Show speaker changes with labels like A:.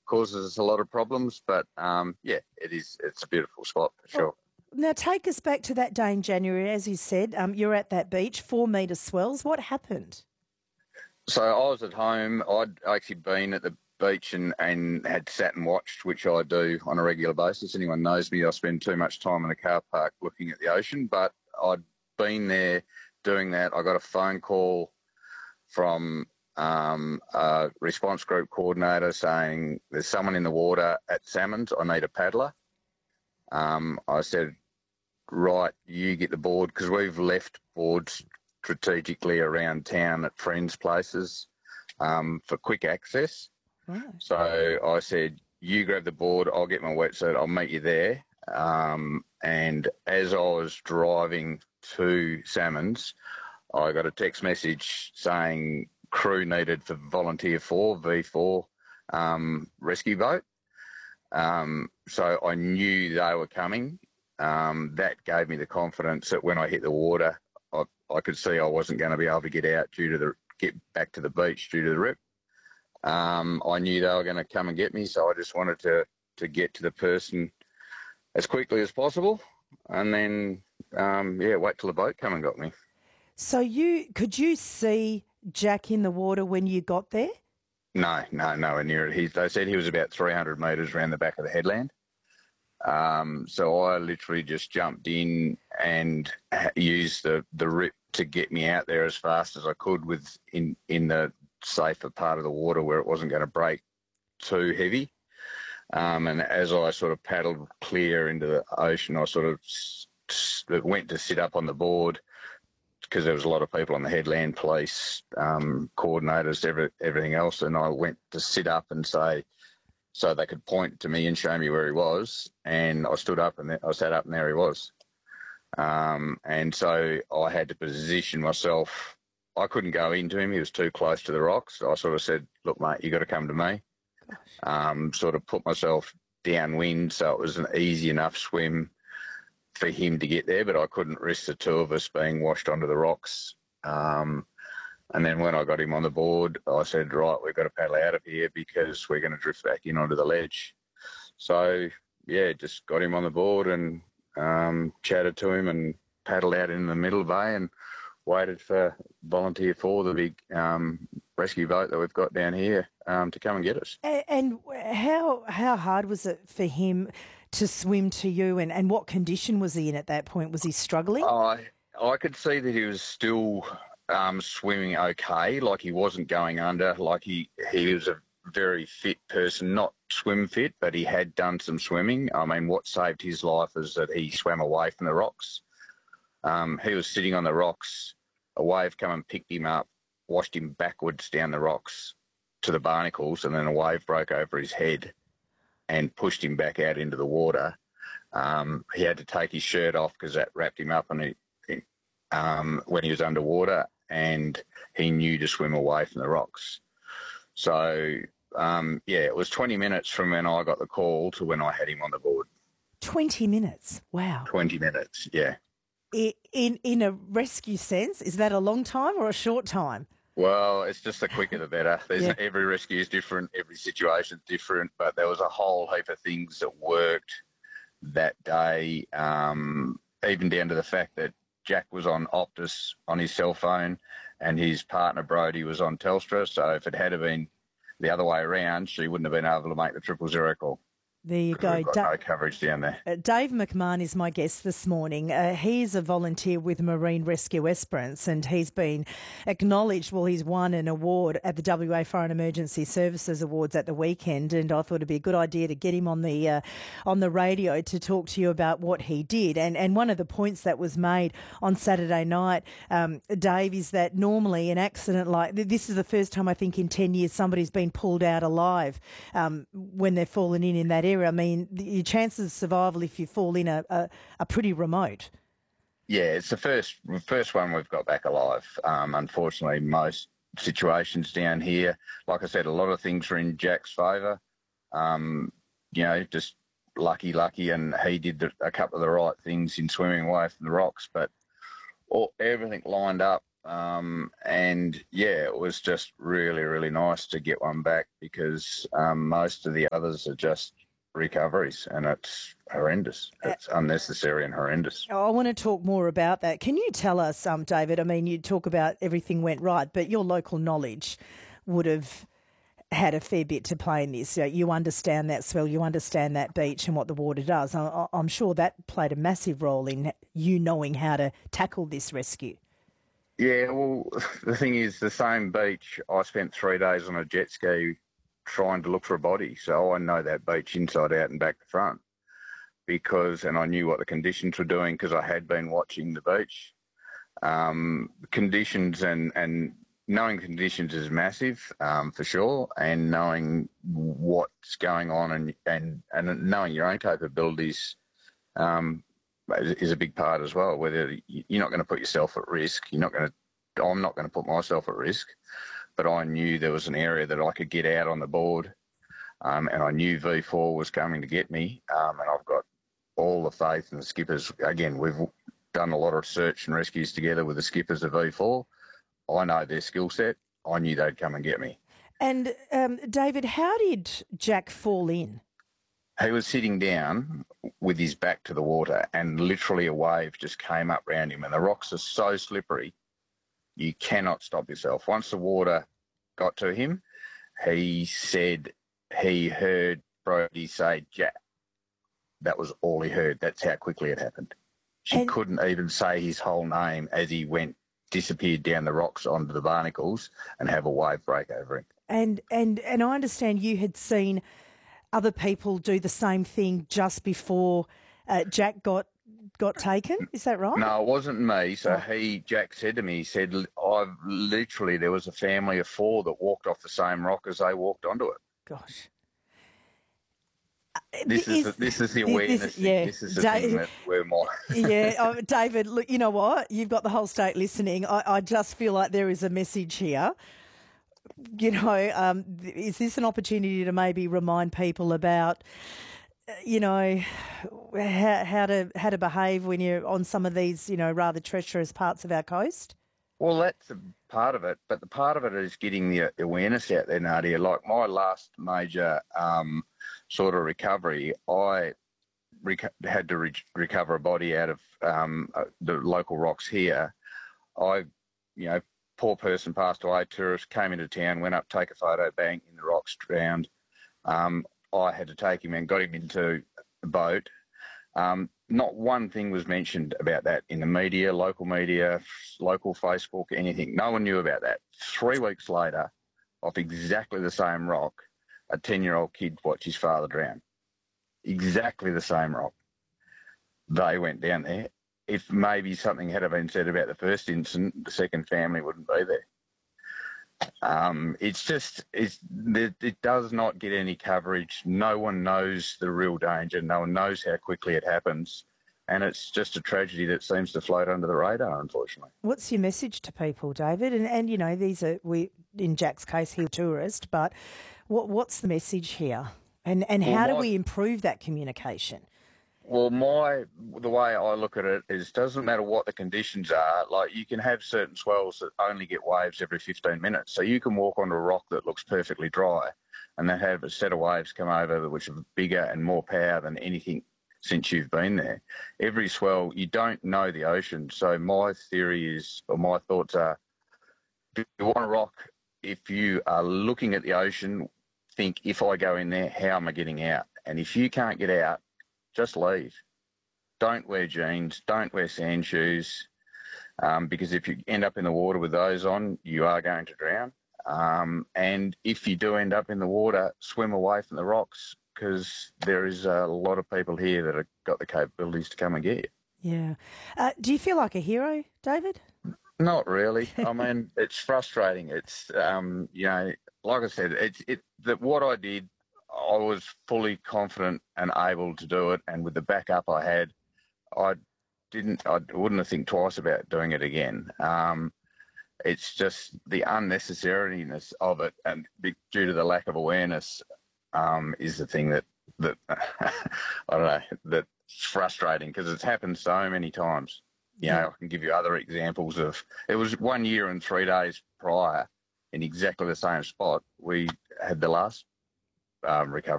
A: causes us a lot of problems, but yeah, it's a beautiful spot for sure.
B: Now, take us back to that day in January. As you said, you're at that beach, 4-metre swells. What happened?
A: So I was at home. I'd actually been at the beach and had sat and watched, which I do on a regular basis. Anyone knows me, I spend too much time in the car park looking at the ocean, but I'd been there doing that. I got a phone call from a response group coordinator saying there's someone in the water at Salmons. I need a paddler. I said, right, you get the board, because we've left boards strategically around town at friends' places for quick access.
B: Right.
A: So I said, you grab the board, I'll get my wetsuit, I'll meet you there. And as I was driving to Salmons, I got a text message saying crew needed for Volunteer 4, V4 rescue boat. So I knew they were coming. That gave me the confidence that when I hit the water, I could see I wasn't going to be able to get back to the beach due to the rip. I knew they were going to come and get me, so I just wanted to get to the person as quickly as possible, and then wait till the boat come and got me.
B: So could you see Jack in the water when you got there?
A: No, nowhere near it. They said he was about 300 metres around the back of the headland. So I literally just jumped in and used the rip to get me out there as fast as I could in the safer part of the water where it wasn't going to break too heavy. And as I sort of paddled clear into the ocean, I sort of went to sit up on the board because there was a lot of people on the headland, police, coordinators, everything else, and I went to sit up and say, so they could point to me and show me where he was, and I stood up and I sat up and there he was. And so I had to position myself. I couldn't go into him. He was too close to the rocks. I sort of said, look, mate, you got to come to me. Sort of put myself downwind so it was an easy enough swim for him to get there, but I couldn't risk the two of us being washed onto the rocks. And then when I got him on the board, I said, right, we've got to paddle out of here because we're going to drift back in onto the ledge. So, yeah, just got him on the board and chatted to him and paddled out in the middle bay and waited for Volunteer 4, the big rescue boat that we've got down here, to come and get us.
B: And how hard was it for him to swim to you, and what condition was he in at that point? Was he struggling?
A: I could see that he was still swimming okay, like he wasn't going under, like he was a very fit person, not swim fit, but he had done some swimming. I mean, what saved his life is that he swam away from the rocks. He was sitting on the rocks, a wave came and picked him up, washed him backwards down the rocks to the barnacles, and then a wave broke over his head and pushed him back out into the water. He had to take his shirt off because that wrapped him up when he was underwater, and he knew to swim away from the rocks. So, it was 20 minutes from when I got the call to when I had him on the board. 20
B: minutes? Wow.
A: 20 minutes, yeah.
B: In a rescue sense, is that a long time or a short time?
A: Well, it's just the quicker the better. Every rescue is different, every situation's different, but there was a whole heap of things that worked that day, even down to the fact that Jack was on Optus on his cell phone and his partner Brodie was on Telstra, so if it had been the other way around, she wouldn't have been able to make the 000 call.
B: There you go.
A: We've got no coverage down there.
B: Dave McMahon is my guest this morning. He's a volunteer with Marine Rescue Esperance, and he's been acknowledged. Well, he's won an award at the WA Foreign Emergency Services Awards at the weekend, and I thought it'd be a good idea to get him on the radio to talk to you about what he did. And one of the points that was made on Saturday night, Dave, is that normally an accident like this is the first time I think in 10 years somebody's been pulled out alive when they've fallen in that area. I mean, your chances of survival if you fall in are pretty remote.
A: Yeah, it's the first one we've got back alive. Unfortunately, most situations down here, like I said, a lot of things are in Jack's favour. Just lucky, and he did a couple of the right things in swimming away from the rocks, but everything lined up And yeah, it was just really, really nice to get one back because most of the others are just recoveries, and it's horrendous. It's unnecessary and horrendous.
B: I want to talk more about that. Can you tell us, David? I mean, you talk about everything went right, but your local knowledge would have had a fair bit to play in this. You understand that swell, you understand that beach and what the water does. I'm sure that played a massive role in you knowing how to tackle this rescue.
A: Yeah, well, the thing is, the same beach, I spent 3 days on a jet ski trying to look for a body. So I know that beach inside out and back to front and I knew what the conditions were doing because I had been watching the beach. Conditions and knowing conditions is massive, for sure, and knowing what's going on and knowing your own capabilities is a big part as well. Whether you're not going to put yourself at risk, I'm not going to put myself at risk, but I knew there was an area that I could get out on the board, and I knew V4 was coming to get me, and I've got all the faith in the skippers. Again, we've done a lot of search and rescues together with the skippers of V4. I know their skill set. I knew they'd come and get me.
B: And David, how did Jack fall in?
A: He was sitting down with his back to the water and literally a wave just came up round him, and the rocks are so slippery, you cannot stop yourself. Once the water got to him, he said he heard Brodie say, "Jack." That was all he heard. That's how quickly it happened. She couldn't even say his whole name as he disappeared down the rocks onto the barnacles and have a wave break over him.
B: And I understand you had seen other people do the same thing just before Jack got taken. Is that right?
A: No, it wasn't me. So Jack said to me, he said, there was a family of 4 that walked off the same rock as they walked onto it.
B: Gosh.
A: This is the awareness. This is the thing that we're more.
B: Yeah, David, look, you know what? You've got the whole state listening. I just feel like there is a message here. You know, is this an opportunity to maybe remind people about, you know, how to behave when you're on some of these, you know, rather treacherous parts of our coast?
A: Well, that's a part of it, but the part of it is getting the awareness out there, Nadia. Like my last major sort of recovery, I had to recover a body out of the local rocks here. Poor person passed away, tourist, came into town, went up, take a photo, bang, in the rocks, drowned. I had to take him and got him into a boat. Not one thing was mentioned about that in the media, local Facebook, anything. No one knew about that. 3 weeks later, off exactly the same rock, a 10-year-old kid watched his father drown. Exactly the same rock. They went down there. If maybe something had been said about the first incident, the second family wouldn't be there. It does not get any coverage. No one knows the real danger. No one knows how quickly it happens. And it's just a tragedy that seems to float under the radar, unfortunately.
B: What's your message to people, David? And you know, in Jack's case, he's a tourist, but what's the message here? And how do we improve that communication?
A: Well, the way I look at it is, doesn't matter what the conditions are. Like, you can have certain swells that only get waves every 15 minutes. So you can walk onto a rock that looks perfectly dry and then have a set of waves come over which are bigger and more power than anything since you've been there. Every swell, you don't know the ocean. So my theory is, or my thoughts are, if you want a rock, if you are looking at the ocean, think, if I go in there, how am I getting out? And if you can't get out, just leave. Don't wear jeans. Don't wear sand shoes, because if you end up in the water with those on, you are going to drown. And if you do end up in the water, swim away from the rocks, because there is a lot of people here that have got the capabilities to come and get you.
B: Yeah. Do you feel like a hero, David?
A: Not really. I mean, it's frustrating. It's, like I said, what I did, I was fully confident and able to do it, and with the backup I had, I wouldn't have think twice about doing it again. It's just the unnecessariness of it, and due to the lack of awareness, is the thing that I don't know, that's frustrating, because it's happened so many times. You know, I can give you other examples of, it was 1 year and 3 days prior in exactly the same spot. We had the last recovery.